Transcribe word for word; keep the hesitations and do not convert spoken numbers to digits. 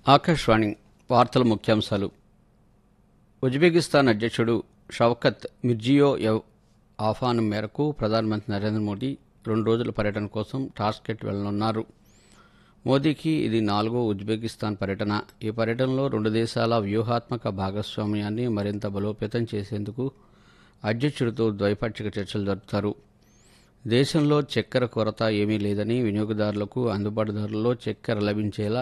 ఆకాశవాణి వార్తల ముఖ్యాంశాలు. ఉజ్బెకిస్తాన్ అధ్యక్షుడు షౌకత్ మిర్జియోయెవ్ ఆహ్వానం మేరకు ప్రధానమంత్రి నరేంద్ర మోదీ రెండు రోజుల పర్యటన కోసం టాష్కెంట్ వెళ్లనున్నారు. మోదీకి ఇది నాలుగో ఉజ్బెకిస్తాన్ పర్యటన. ఈ పర్యటనలో రెండు దేశాల వ్యూహాత్మక భాగస్వామ్యాన్ని మరింత బలోపేతం చేసేందుకు అధ్యక్షుడితో ద్వైపాక్షిక చర్చలు జరుపుతారు. దేశంలో చక్కెర కొరత ఏమీ లేదని, వినియోగదారులకు అందుబాటు ధరల్లో చక్కెర లభించేలా